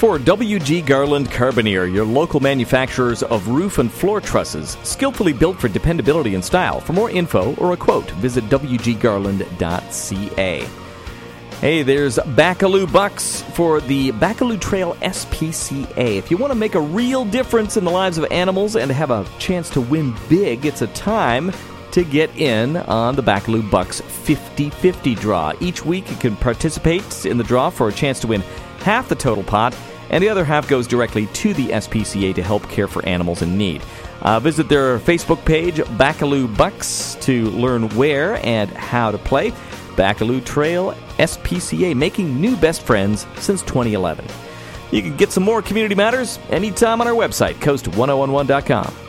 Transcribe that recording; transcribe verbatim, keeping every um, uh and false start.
for W G. Garland Carboneer, your local manufacturers of roof and floor trusses, skillfully built for dependability and style. For more info or a quote, visit w g garland dot c a. Hey, there's Baccaloo Bucks for the Baccaloo Trail S P C A. If you want to make a real difference in the lives of animals and have a chance to win big, it's a time to get in on the Baccaloo Bucks fifty fifty draw. Each week you can participate in the draw for a chance to win half the total pot, and the other half goes directly to the S P C A to help care for animals in need. Uh, visit their Facebook page, Baccaloo Bucks, to learn where and how to play. Baccaloo Trail S P C A, making new best friends since twenty eleven. You can get some more Community Matters anytime on our website, coast ten eleven dot com.